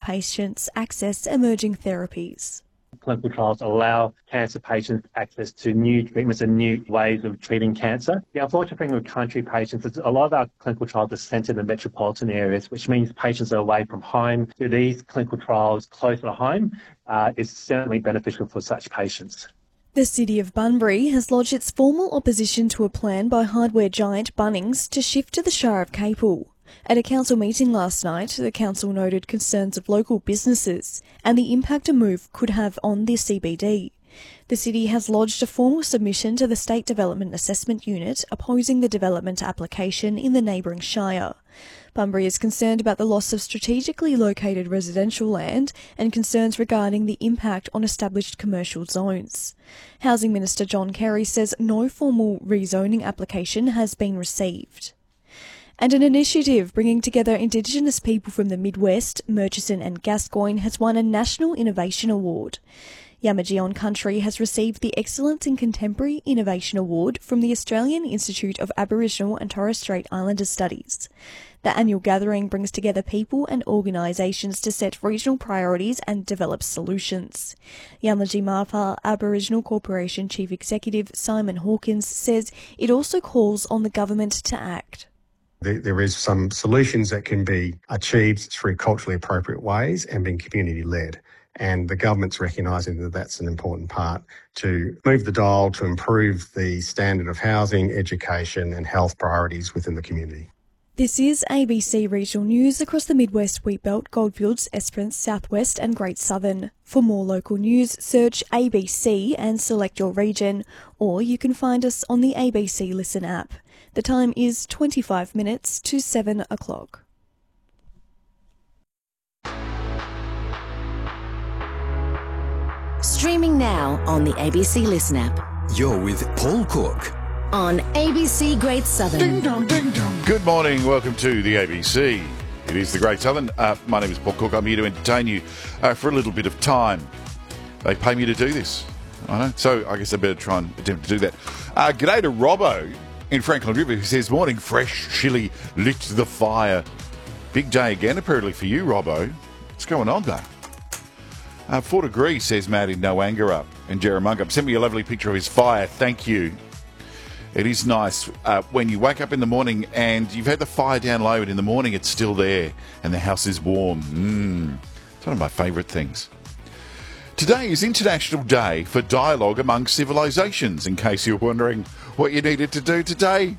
patients access emerging therapies. Clinical trials allow cancer patients access to new treatments and new ways of treating cancer. The unfortunate thing with country patients is a lot of our clinical trials are centred in metropolitan areas, which means patients are away from home. So these clinical trials closer to home is certainly beneficial for such patients. The City of Bunbury has lodged its formal opposition to a plan by hardware giant Bunnings to shift to the Shire of Capel. At a council meeting last night, the council noted concerns of local businesses and the impact a move could have on the CBD. The city has lodged a formal submission to the State Development Assessment Unit opposing the development application in the neighbouring Shire. Bunbury is concerned about the loss of strategically located residential land and concerns regarding the impact on established commercial zones. Housing Minister John Kerry says no formal rezoning application has been received. And an initiative bringing together Indigenous people from the Midwest, Murchison and Gascoyne has won a National Innovation Award. Yamajion Country has received the Excellence in Contemporary Innovation Award from the Australian Institute of Aboriginal and Torres Strait Islander Studies. The annual gathering brings together people and organisations to set regional priorities and develop solutions. Yamatji Marpa Aboriginal Corporation Chief Executive Simon Hawkins says it also calls on the government to act. There is some solutions that can be achieved through culturally appropriate ways and being community-led. And the government's recognising that that's an important part to move the dial to improve the standard of housing, education and health priorities within the community. This is ABC Regional News across the Midwest Wheatbelt, Goldfields, Esperance, Southwest and Great Southern. For more local news, search ABC and select your region, or you can find us on the ABC Listen app. The time is 25 minutes to 7 o'clock. Streaming now on the ABC Listen app. You're with Paul Cook on ABC Great Southern. Ding dong, ding dong. Good morning, welcome to the ABC. It is the Great Southern. My name is Paul Cook. I'm here to entertain you for a little bit of time. They pay me to do this, I know. So I guess I better try and attempt to do that. G'day to Robbo in Franklin River, who says, morning, fresh chili lit the fire. Big day again, apparently, for you, Robbo. What's going on, though? 4 degrees, says Matt in No Anger Up. And Jerramungup sent me a lovely picture of his fire. Thank you. It is nice when you wake up in the morning and you've had the fire down low, and in the morning it's still there and the house is warm. It's one of my favourite things. Today is International Day for Dialogue Among Civilisations, in case you're wondering what you needed to do today.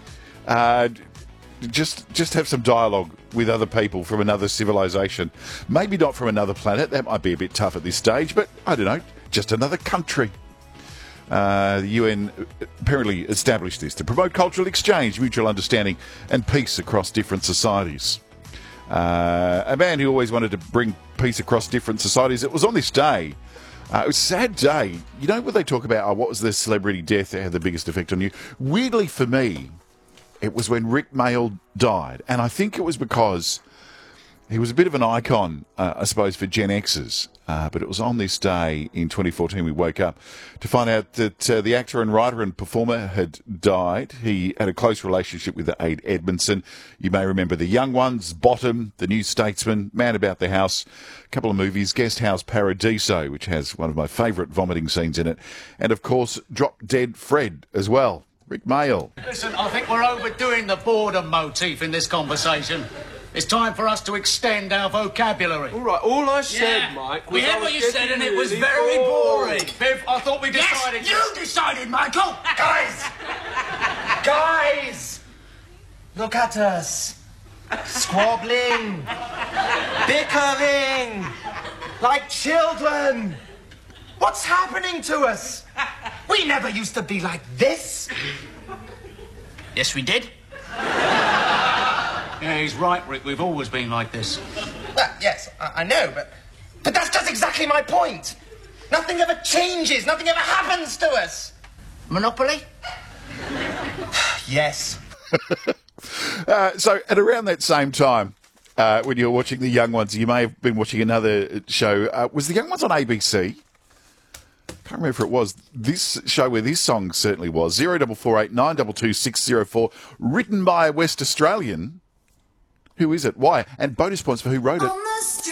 Just have some dialogue with other people from another civilisation. Maybe not from another planet, that might be a bit tough at this stage, but I don't know, just another country. The UN apparently established this to promote cultural exchange, mutual understanding and peace across different societies. A man who always wanted to bring peace across different societies. It was on this day. It was a sad day. You know when they talk about what was the celebrity death that had the biggest effect on you? Weirdly for me, it was when Rick Mayall died. And I think it was because he was a bit of an icon, I suppose, for Gen Xers. But it was on this day in 2014 we woke up to find out that the actor and writer and performer had died. He had a close relationship with Ade Edmondson. You may remember The Young Ones, Bottom, The New Statesman, Man About the House, a couple of movies, Guest House Paradiso, which has one of my favourite vomiting scenes in it, and, of course, Drop Dead Fred as well. Rick Mayall. Listen, I think we're overdoing the boredom motif in this conversation. It's time for us to extend our vocabulary. All right, all I said, Mike, was we heard what you said and it was very boring. Viv, I thought we decided... Yes, you decided, Michael! Guys! Guys! Look at us. Squabbling. Bickering. Like children. What's happening to us? We never used to be like this. Yes, we did. Yeah, he's right, Rick. We've always been like this. Well, yes, I know, but that's just exactly my point. Nothing ever changes. Nothing ever happens to us. Monopoly? Yes. So at around that same time, when you were watching The Young Ones, you may have been watching another show. Was The Young Ones on ABC? Can't remember if it was this show where this song certainly was. 0448 922 604, written by a West Australian. Who is it? Why? And bonus points for who wrote it.